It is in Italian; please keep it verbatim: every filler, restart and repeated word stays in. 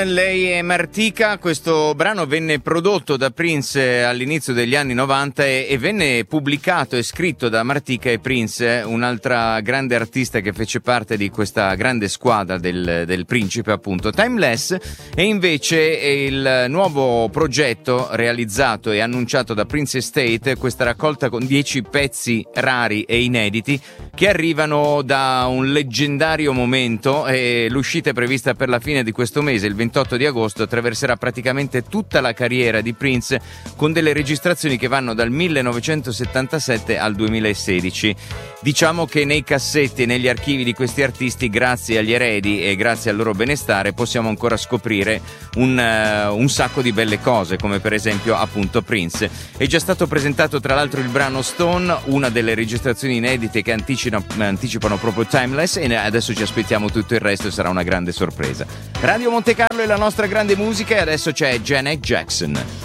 Lei è Martika. Questo brano venne prodotto da Prince all'inizio degli anni novanta e, e venne pubblicato e scritto da Martika e Prince, un'altra grande artista che fece parte di questa grande squadra del, del Principe, appunto. Timeless è invece il nuovo progetto realizzato e annunciato da Prince Estate, questa raccolta con dieci pezzi rari e inediti che arrivano da un leggendario momento, e l'uscita è prevista per la fine di questo mese, il ventotto di agosto. Attraverserà praticamente tutta la carriera di Prince con delle registrazioni che vanno dal millenovecentosettantasette al duemilasedici. Diciamo che nei cassetti e negli archivi di questi artisti, grazie agli eredi e grazie al loro benestare, possiamo ancora scoprire un, uh, un sacco di belle cose, come per esempio appunto Prince. È già stato presentato tra l'altro il brano Stone, una delle registrazioni inedite che anticipano, anticipano proprio Timeless, e adesso ci aspettiamo tutto il resto e sarà una grande sorpresa. Radio Monte Carlo è la nostra grande musica, e adesso c'è Janet Jackson.